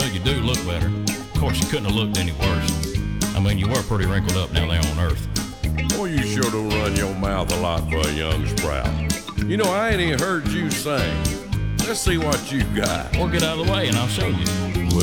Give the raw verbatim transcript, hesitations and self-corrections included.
you do look better. Of course, you couldn't have looked any worse. I mean, you were pretty wrinkled up down there on Earth. Boy, you sure do run your mouth a lot for a young sprout. You know, I ain't even heard you sing. Let's see what you got. Or get out of the way and I'll show you.